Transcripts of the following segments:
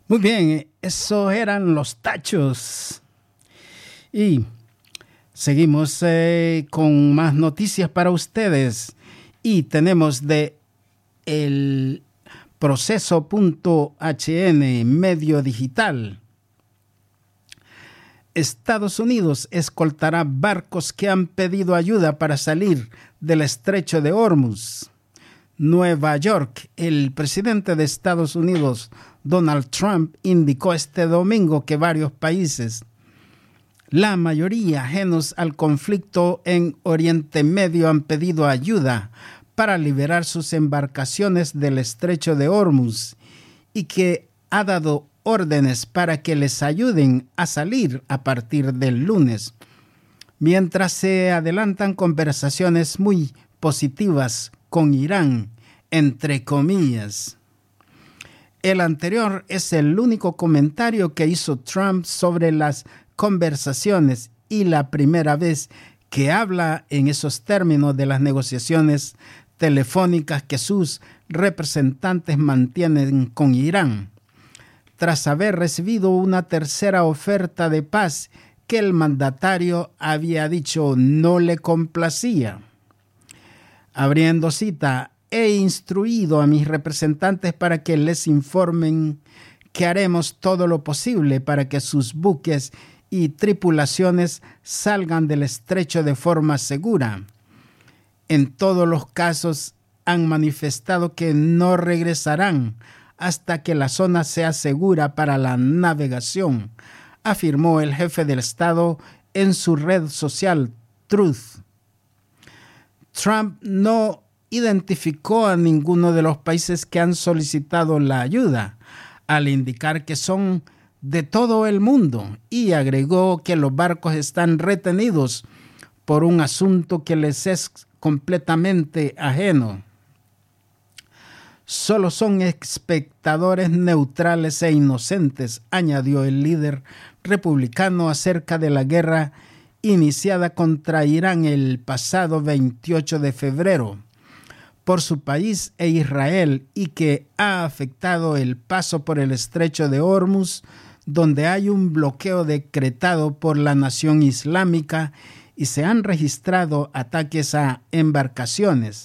Muy bien, eso eran los Tachos. Y seguimos con más noticias para ustedes. Y tenemos de el Proceso.hn, medio digital. Estados Unidos escoltará barcos que han pedido ayuda para salir del estrecho de Hormuz. Nueva York, el presidente de Estados Unidos, Donald Trump, indicó este domingo que varios países, la mayoría ajenos al conflicto en Oriente Medio, han pedido ayuda para liberar sus embarcaciones del estrecho de Hormuz y que ha dado órdenes para que les ayuden a salir a partir del lunes, mientras se adelantan conversaciones muy positivas con Irán, entre comillas. El anterior es el único comentario que hizo Trump sobre las conversaciones y la primera vez que habla en esos términos de las negociaciones telefónicas que sus representantes mantienen con Irán, tras haber recibido una tercera oferta de paz que el mandatario había dicho no le complacía. Abriendo cita, he instruido a mis representantes para que les informen que haremos todo lo posible para que sus buques y tripulaciones salgan del estrecho de forma segura. En todos los casos han manifestado que no regresarán hasta que la zona sea segura para la navegación, afirmó el jefe del Estado en su red social Truth. Trump no identificó a ninguno de los países que han solicitado la ayuda, al indicar que son de todo el mundo, y agregó que los barcos están retenidos por un asunto que les es completamente ajeno. Solo son espectadores neutrales e inocentes, añadió el líder republicano acerca de la guerra iniciada contra Irán el pasado 28 de febrero por su país e Israel y que ha afectado el paso por el estrecho de Hormuz, donde hay un bloqueo decretado por la nación islámica y se han registrado ataques a embarcaciones.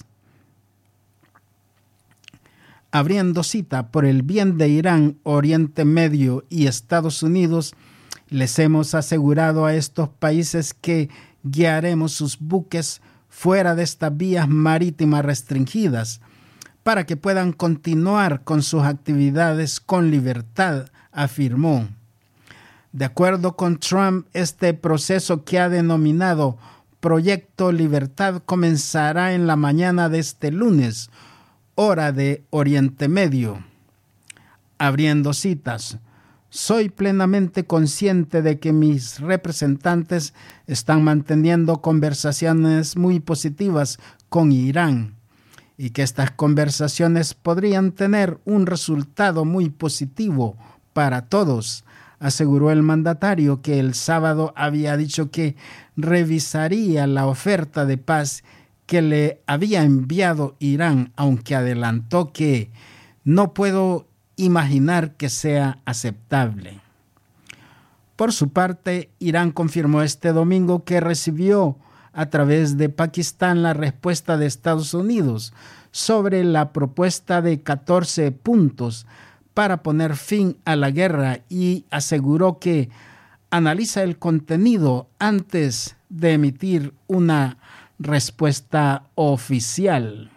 Abriendo cita, por el bien de Irán, Oriente Medio y Estados Unidos, les hemos asegurado a estos países que guiaremos sus buques fuera de estas vías marítimas restringidas para que puedan continuar con sus actividades con libertad, afirmó. De acuerdo con Trump, este proceso, que ha denominado Proyecto Libertad, comenzará en la mañana de este lunes, hora de Oriente Medio. Abriendo citas, soy plenamente consciente de que mis representantes están manteniendo conversaciones muy positivas con Irán y que estas conversaciones podrían tener un resultado muy positivo para todos, aseguró el mandatario, que el sábado había dicho que revisaría la oferta de paz que le había enviado Irán, aunque adelantó que no puedo imaginar que sea aceptable. Por su parte, Irán confirmó este domingo que recibió a través de Pakistán la respuesta de Estados Unidos sobre la propuesta de 14 puntos para poner fin a la guerra y aseguró que analiza el contenido antes de emitir una respuesta oficial.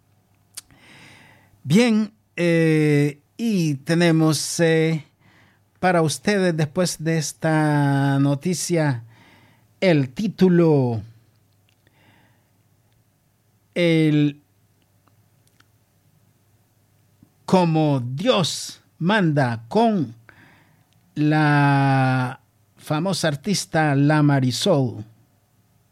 Bien, y tenemos para ustedes, después de esta noticia, el título, Como Dios manda, con la famosa artista La Marisol.